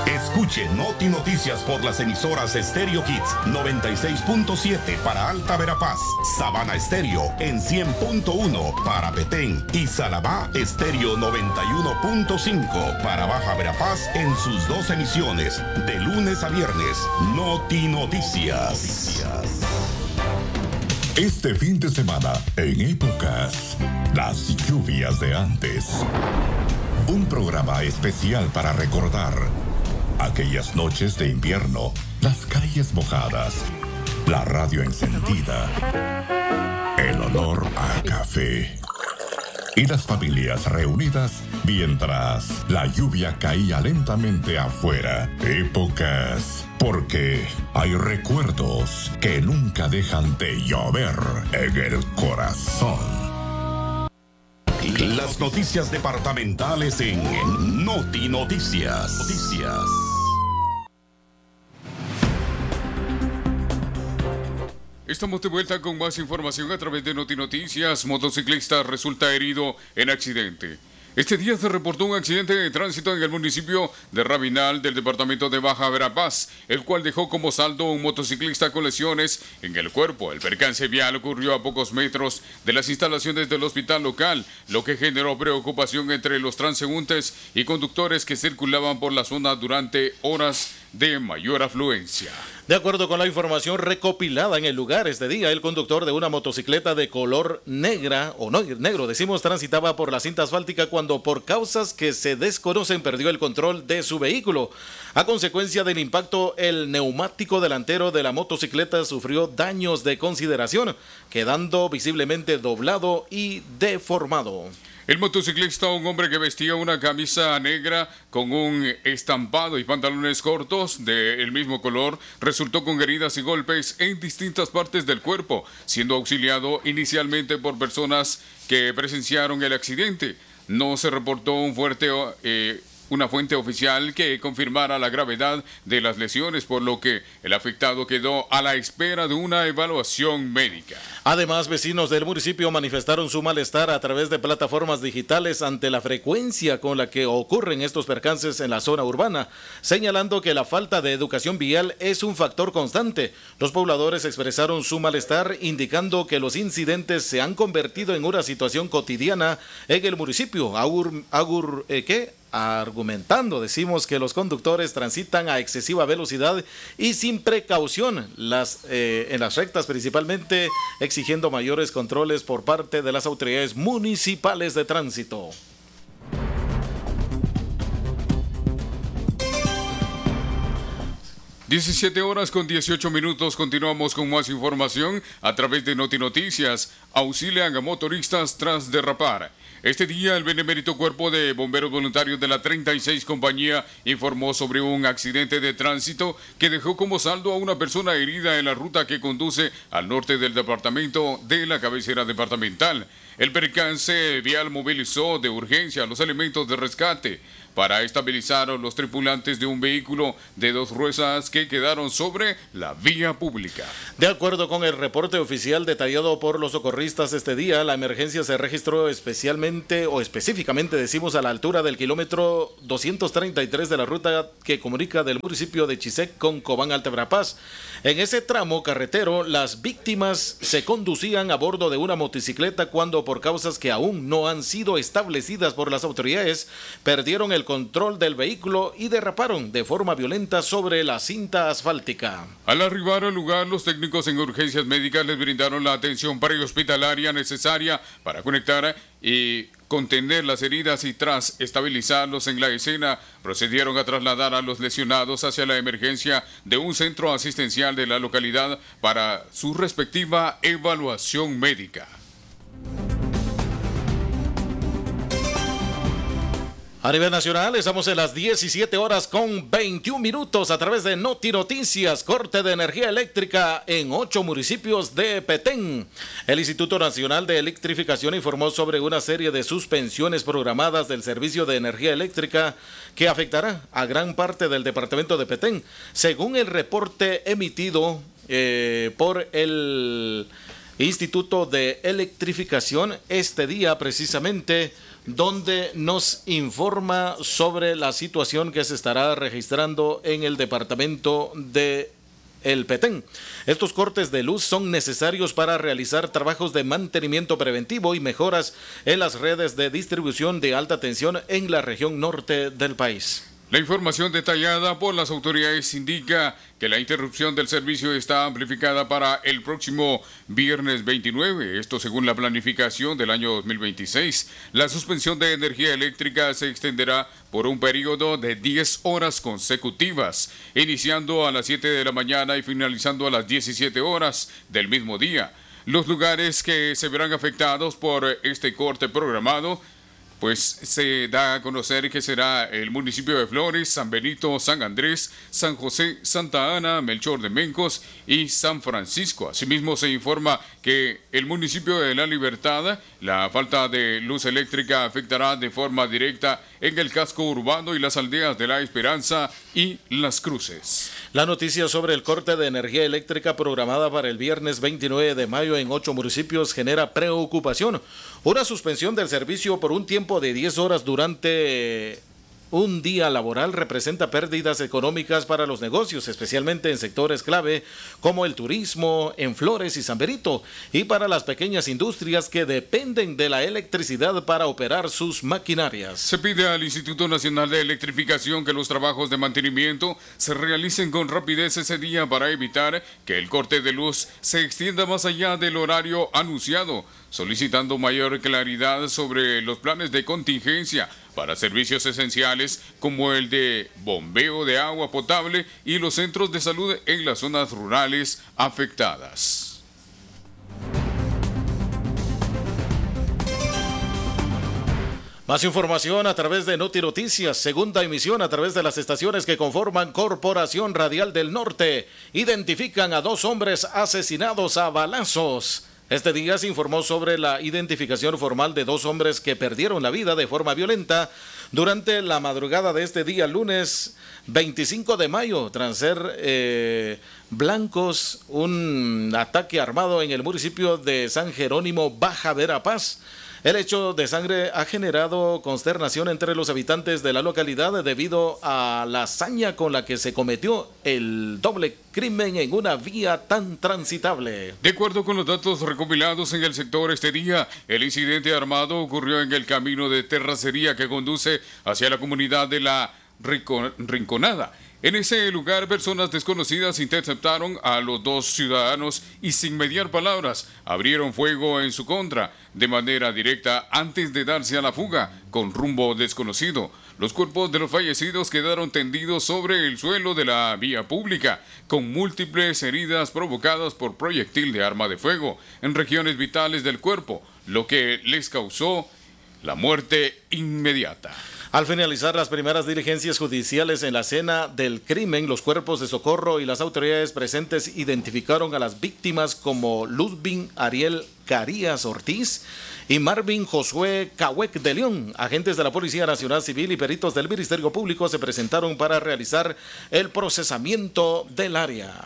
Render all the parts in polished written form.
Escuche Noti Noticias por las emisoras Stereo Hits 96.7 para Alta Verapaz, Sabana Estéreo en 100.1 para Petén y Salabá Estéreo 91.5 para Baja Verapaz en sus dos emisiones de lunes a viernes. Noti Noticias. Este fin de semana, en Épocas, las lluvias de antes. Un programa especial para recordar aquellas noches de invierno, las calles mojadas, la radio encendida, el olor a café y las familias reunidas mientras la lluvia caía lentamente afuera. Épocas, porque hay recuerdos que nunca dejan de llover en el corazón. Las noticias departamentales en Noti Noticias. Estamos de vuelta con más información a través de Noti Noticias. Motociclista resulta herido en accidente. Este día se reportó un accidente de tránsito en el municipio de Rabinal del departamento de Baja Verapaz, el cual dejó como saldo un motociclista con lesiones en el cuerpo. El percance vial ocurrió a pocos metros de las instalaciones del hospital local, lo que generó preocupación entre los transeúntes y conductores que circulaban por la zona durante horas de mayor afluencia. De acuerdo con la información recopilada en el lugar este día, el conductor de una motocicleta de color negra, o no, negro decimos, transitaba por la cinta asfáltica cuando por causas que se desconocen perdió el control de su vehículo. A consecuencia del impacto, el neumático delantero de la motocicleta sufrió daños de consideración, quedando visiblemente doblado y deformado. El motociclista, un hombre que vestía una camisa negra con un estampado y pantalones cortos del mismo color, resultó con heridas y golpes en distintas partes del cuerpo, siendo auxiliado inicialmente por personas que presenciaron el accidente. No se reportó una fuente oficial que confirmara la gravedad de las lesiones, por lo que el afectado quedó a la espera de una evaluación médica. Además, vecinos del municipio manifestaron su malestar a través de plataformas digitales ante la frecuencia con la que ocurren estos percances en la zona urbana, señalando que la falta de educación vial es un factor constante. Los pobladores expresaron su malestar, indicando que los incidentes se han convertido en una situación cotidiana en el municipio. Argumentando, decimos, que los conductores transitan a excesiva velocidad y sin precaución en las rectas, principalmente exigiendo mayores controles por parte de las autoridades municipales de tránsito. (17:18) Continuamos con más información a través de Noti Noticias. Auxilian a motoristas tras derrapar. Este día, el benemérito Cuerpo de Bomberos Voluntarios de la 36 Compañía informó sobre un accidente de tránsito que dejó como saldo a una persona herida en la ruta que conduce al norte del departamento de la cabecera departamental. El percance vial movilizó de urgencia a los elementos de rescate para estabilizar a los tripulantes de un vehículo de dos ruedas que quedaron sobre la vía pública. De acuerdo con el reporte oficial detallado por los socorristas este día, la emergencia se registró específicamente decimos a la altura del kilómetro 233 de la ruta que comunica del municipio de Chisec con Cobán, Alta Verapaz. En ese tramo carretero, las víctimas se conducían a bordo de una motocicleta cuando, por causas que aún no han sido establecidas por las autoridades, perdieron el control del vehículo y derraparon de forma violenta sobre la cinta asfáltica. Al arribar al lugar, los técnicos en urgencias médicas les brindaron la atención prehospitalaria necesaria para conectar y contener las heridas, y tras estabilizarlos en la escena, procedieron a trasladar a los lesionados hacia la emergencia de un centro asistencial de la localidad para su respectiva evaluación médica. A nivel nacional, estamos en las 17:21 a través de Noti Noticias. Corte de energía eléctrica en 8 municipios de Petén. El Instituto Nacional de Electrificación informó sobre una serie de suspensiones programadas del servicio de energía eléctrica que afectará a gran parte del departamento de Petén. Según el reporte emitido por el Instituto de Electrificación, este día precisamente donde nos informa sobre la situación que se estará registrando en el departamento de El Petén. Estos cortes de luz son necesarios para realizar trabajos de mantenimiento preventivo y mejoras en las redes de distribución de alta tensión en la región norte del país. La información detallada por las autoridades indica que la interrupción del servicio está amplificada para el próximo viernes 29, esto según la planificación del año 2026. La suspensión de energía eléctrica se extenderá por un periodo de 10 horas consecutivas, iniciando a las 7 de la mañana y finalizando a las 17 horas del mismo día. Los lugares que se verán afectados por este corte programado, pues se da a conocer que será el municipio de Flores, San Benito, San Andrés, San José, Santa Ana, Melchor de Mencos y San Francisco. Asimismo, se informa que el municipio de La Libertad, la falta de luz eléctrica afectará de forma directa en el casco urbano y las aldeas de La Esperanza y Las Cruces. La noticia sobre el corte de energía eléctrica programada para el viernes 29 de mayo en 8 municipios genera preocupación. Una suspensión del servicio por un tiempo de 10 horas durante un día laboral representa pérdidas económicas para los negocios, especialmente en sectores clave como el turismo, en Flores y San Benito, y para las pequeñas industrias que dependen de la electricidad para operar sus maquinarias. Se pide al Instituto Nacional de Electrificación que los trabajos de mantenimiento se realicen con rapidez ese día para evitar que el corte de luz se extienda más allá del horario anunciado, solicitando mayor claridad sobre los planes de contingencia para servicios esenciales como el de bombeo de agua potable y los centros de salud en las zonas rurales afectadas. Más información a través de Noti Noticias, segunda emisión a través de las estaciones que conforman Corporación Radial del Norte. Identifican a 2 hombres asesinados a balazos. Este día se informó sobre la identificación formal de 2 hombres que perdieron la vida de forma violenta durante la madrugada de este día, lunes 25 de mayo, tras ser blancos un ataque armado en el municipio de San Jerónimo, Baja Verapaz. El hecho de sangre ha generado consternación entre los habitantes de la localidad debido a la hazaña con la que se cometió el doble crimen en una vía tan transitable. De acuerdo con los datos recopilados en el sector este día, el incidente armado ocurrió en el camino de terracería que conduce hacia la comunidad de La Rinconada. En ese lugar, personas desconocidas interceptaron a los 2 ciudadanos y sin mediar palabras abrieron fuego en su contra de manera directa antes de darse a la fuga con rumbo desconocido. Los cuerpos de los fallecidos quedaron tendidos sobre el suelo de la vía pública con múltiples heridas provocadas por proyectil de arma de fuego en regiones vitales del cuerpo, lo que les causó la muerte inmediata. Al finalizar las primeras diligencias judiciales en la escena del crimen, los cuerpos de socorro y las autoridades presentes identificaron a las víctimas como Ludwig Ariel Carías Ortiz y Marvin Josué Cahuec de León. Agentes de la Policía Nacional Civil y peritos del Ministerio Público se presentaron para realizar el procesamiento del área.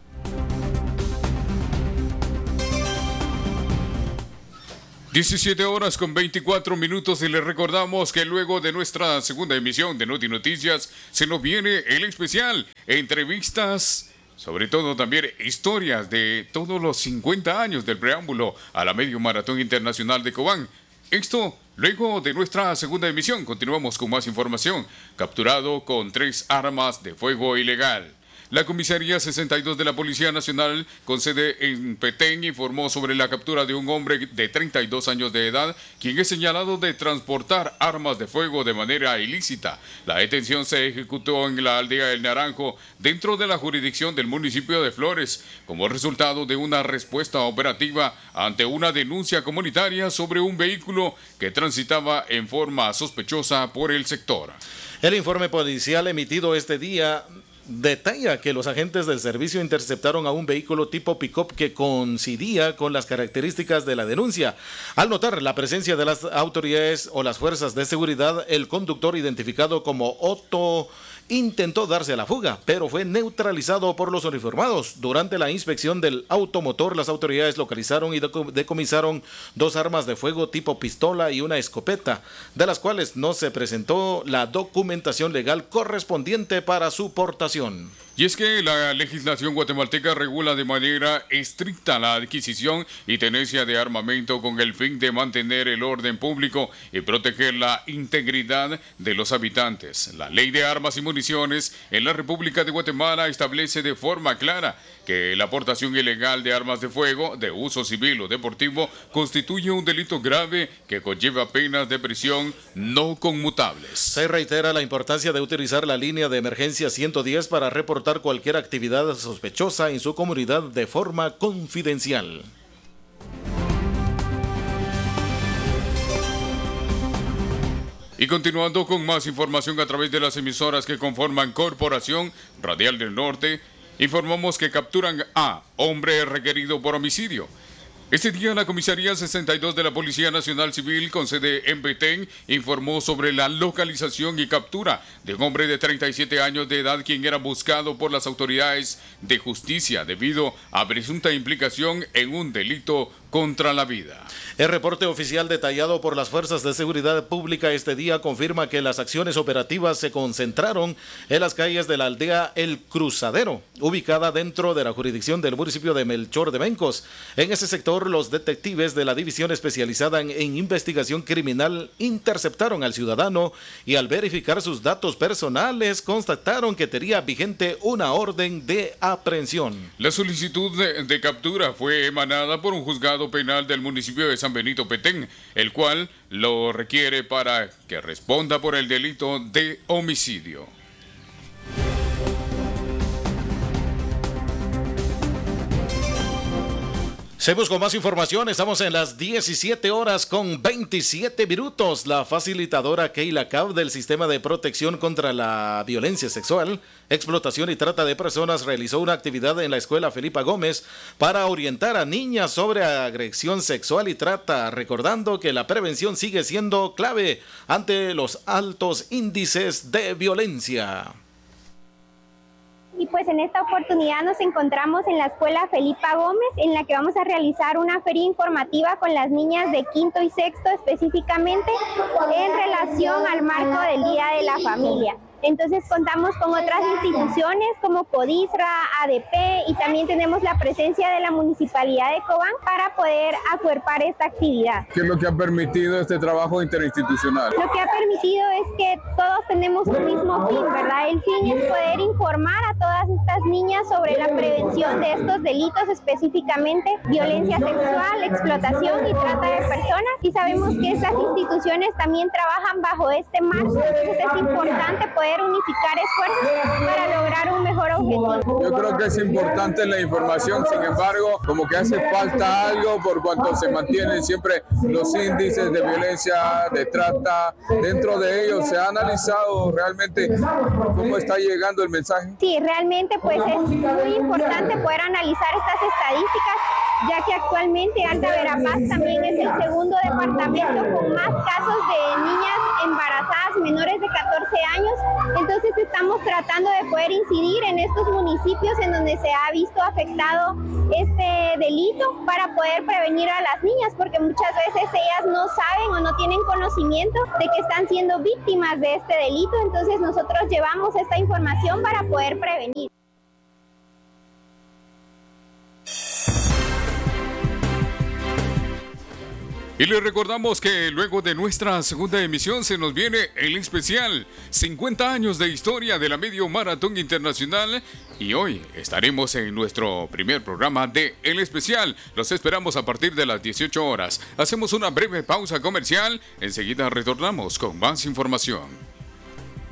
17 horas con 24 minutos y les recordamos que luego de nuestra segunda emisión de Noti Noticias se nos viene el especial, entrevistas, sobre todo también historias de todos los 50 años del preámbulo a la Medio Maratón Internacional de Cobán. Esto luego de nuestra segunda emisión. Continuamos con más información. Capturado con 3 armas de fuego ilegal. La Comisaría 62 de la Policía Nacional, con sede en Petén, informó sobre la captura de un hombre de 32 años de edad, quien es señalado de transportar armas de fuego de manera ilícita. La detención se ejecutó en la aldea El Naranjo, dentro de la jurisdicción del municipio de Flores, como resultado de una respuesta operativa ante una denuncia comunitaria sobre un vehículo que transitaba en forma sospechosa por el sector. El informe policial emitido este día detalla que los agentes del servicio interceptaron a un vehículo tipo pick-up que coincidía con las características de la denuncia. Al notar la presencia de las autoridades o las fuerzas de seguridad, el conductor, identificado como Otto intentó darse a la fuga, pero fue neutralizado por los uniformados. Durante la inspección del automotor, las autoridades localizaron y decomisaron 2 armas de fuego tipo pistola y una escopeta, de las cuales no se presentó la documentación legal correspondiente para su portación. Y es que la legislación guatemalteca regula de manera estricta la adquisición y tenencia de armamento con el fin de mantener el orden público y proteger la integridad de los habitantes. La Ley de Armas y Municiones en la República de Guatemala establece de forma clara que la aportación ilegal de armas de fuego de uso civil o deportivo constituye un delito grave que conlleva penas de prisión no conmutables. Se reitera la importancia de utilizar la línea de emergencia 110 para reportar cualquier actividad sospechosa en su comunidad de forma confidencial. Y continuando con más información a través de las emisoras que conforman Corporación Radial del Norte, informamos que capturan a hombre requerido por homicidio. Este día la Comisaría 62 de la Policía Nacional Civil con sede en Petén informó sobre la localización y captura de un hombre de 37 años de edad quien era buscado por las autoridades de justicia debido a presunta implicación en un delito contra la vida. El reporte oficial detallado por las Fuerzas de Seguridad Pública este día confirma que las acciones operativas se concentraron en las calles de la aldea El Cruzadero, ubicada dentro de la jurisdicción del municipio de Melchor de Mencos. En ese sector, los detectives de la División Especializada en Investigación Criminal interceptaron al ciudadano y al verificar sus datos personales constataron que tenía vigente una orden de aprehensión. La solicitud de captura fue emanada por un juzgado penal del municipio de San Benito Petén, el cual lo requiere para que responda por el delito de homicidio. Seguimos con más información, estamos en las 17 horas con 27 minutos. La facilitadora Keila Cab del Sistema de Protección contra la Violencia Sexual, Explotación y Trata de Personas realizó una actividad en la Escuela Felipa Gómez para orientar a niñas sobre agresión sexual y trata, recordando que la prevención sigue siendo clave ante los altos índices de violencia. Y pues en esta oportunidad nos encontramos en la Escuela Felipa Gómez, en la que vamos a realizar una feria informativa con las niñas de quinto y sexto específicamente en relación al marco del Día de la Familia. Entonces contamos con otras instituciones como CODISRA, ADP y también tenemos la presencia de la Municipalidad de Cobán para poder acuerpar esta actividad. ¿Qué es lo que ha permitido este trabajo interinstitucional? Lo que ha permitido es que todos tenemos un mismo fin, ¿verdad? El fin es poder informar a todas estas niñas sobre la prevención de estos delitos, específicamente violencia sexual, explotación y trata de personas. Y sabemos que estas instituciones también trabajan bajo este marco, entonces es importante poder unificar esfuerzos para lograr un mejor objetivo. Yo creo que es importante la información, sin embargo, como que hace falta algo por cuanto se mantienen siempre los índices de violencia, de trata. Dentro de ellos, ¿se ha analizado realmente cómo está llegando el mensaje? Sí, realmente pues es muy importante poder analizar estas estadísticas, ya que actualmente Alta Verapaz también es el segundo departamento con más casos de niñas embarazadas menores de 14 años. Entonces estamos tratando de poder incidir en estos municipios en donde se ha visto afectado este delito para poder prevenir a las niñas, porque muchas veces ellas no saben o no tienen conocimiento de que están siendo víctimas de este delito. Entonces nosotros llevamos esta información para poder prevenir. Y les recordamos que luego de nuestra segunda emisión se nos viene el especial 50 años de historia de la Medio Maratón Internacional y hoy estaremos en nuestro primer programa de El Especial. Los esperamos a partir de las 18 horas. Hacemos una breve pausa comercial, enseguida retornamos con más información.